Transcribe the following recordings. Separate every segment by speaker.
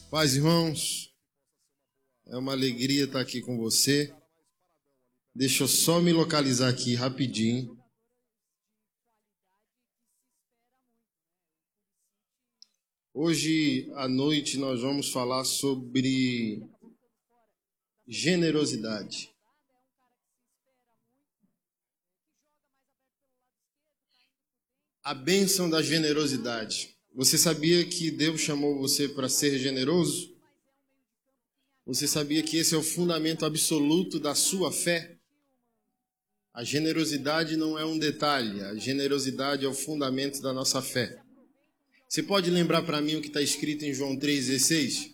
Speaker 1: Paz, irmãos, é uma alegria estar aqui com você. Deixa eu só me localizar aqui rapidinho. Hoje à noite nós vamos falar sobre generosidade. A bênção da generosidade. Você sabia que Deus chamou você para ser generoso? Você sabia que esse é o fundamento absoluto da sua fé? A generosidade não é um detalhe, a generosidade é o fundamento da nossa fé. Você pode lembrar para mim o que está escrito em João 3,16?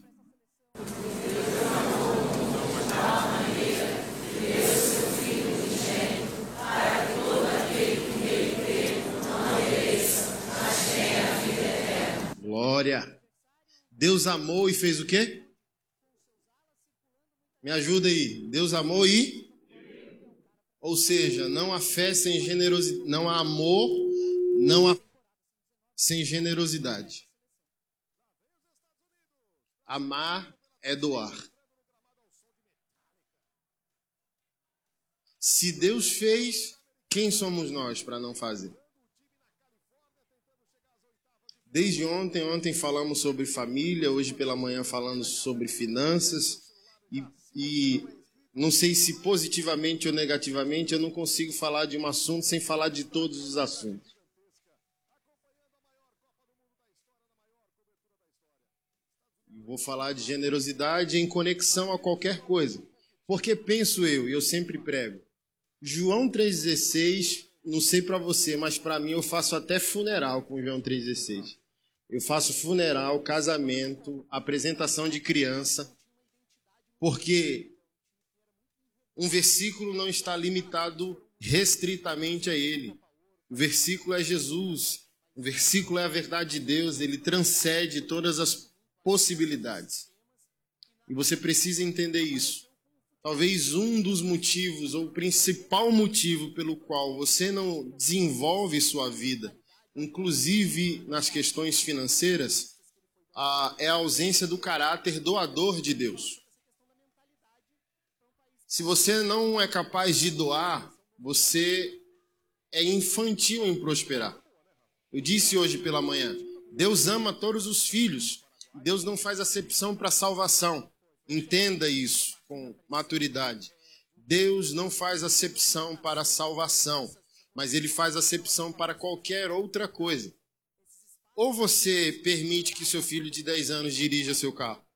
Speaker 1: Glória! Deus amou e fez o quê? Me ajuda aí. Deus amou e... Ou seja, não há fé sem generosidade, não há amor, não há sem generosidade. Amar é doar. Se Deus fez, quem somos nós para não fazer? Desde ontem falamos sobre família, hoje pela manhã falamos sobre finanças e não sei se positivamente ou negativamente eu não consigo falar de um assunto sem falar de todos os assuntos. Vou falar de generosidade em conexão a qualquer coisa. Porque penso eu, e eu sempre prego, João 3,16, não sei para você, mas para mim eu faço até funeral com João 3,16. Eu faço funeral, casamento, apresentação de criança, porque um versículo não está limitado restritamente a ele. O versículo é Jesus, o versículo é a verdade de Deus, ele transcende todas as possibilidades. E você precisa entender isso. Talvez um dos motivos, ou o principal motivo pelo qual você não desenvolve sua vida, inclusive nas questões financeiras, é a ausência do caráter doador de Deus. Se você não é capaz de doar, você é infantil em prosperar. Eu disse hoje pela manhã, Deus ama todos os filhos. Deus não faz acepção para salvação. Entenda isso com maturidade. Deus não faz acepção para a salvação, mas Ele faz acepção para qualquer outra coisa. Ou você permite que seu filho de 10 anos dirija seu carro,